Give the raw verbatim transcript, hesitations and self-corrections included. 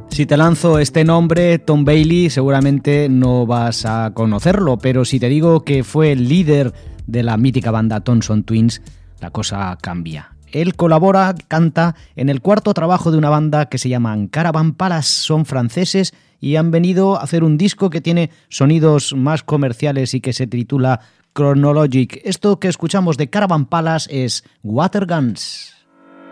Si te lanzo este nombre, Tom Bailey, seguramente no vas a conocerlo, pero si te digo que fue el líder de la mítica banda Thompson Twins, la cosa cambia. Él colabora, canta en el cuarto trabajo de una banda que se llaman Caravan Palace, son franceses y han venido a hacer un disco que tiene sonidos más comerciales y que se titula Chronologic. Esto que escuchamos de Caravan Palace es Water Guns.